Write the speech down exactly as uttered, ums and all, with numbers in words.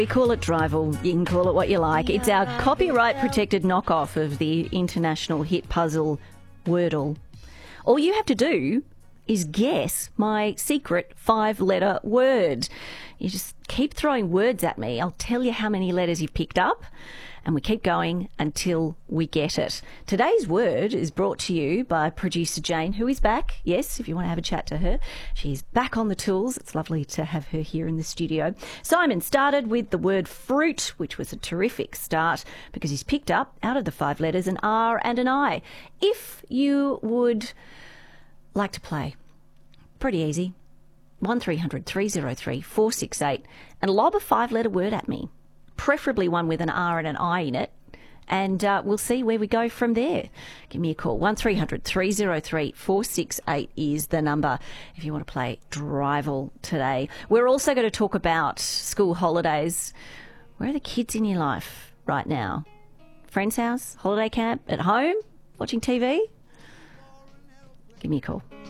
We call it Drivel. You can call it what you like. It's our copyright-protected knockoff of the international hit puzzle Wordle. All you have to do is guess my secret five-letter word. You just keep throwing words at me. I'll tell you how many letters you've picked up, and we keep going until we get it. Today's word is brought to you by producer Jane, who is back. Yes, if you want to have a chat to her. She's back on the tools. It's lovely to have her here in the studio. Simon started with the word fruit, which was a terrific start because he's picked up, out of the five letters, an R and an I. If you would like to play, pretty easy. one three hundred three oh three four six eight and lob a five-letter word at me, preferably one with an R and an I in it, and uh, we'll see where we go from there. Give me a call. one three hundred three oh three four six eight is the number if you want to play Drivel today. We're also going to talk about school holidays. Where are the kids in your life right now? Friend's house? Holiday camp? At home? Watching T V? Give me a call.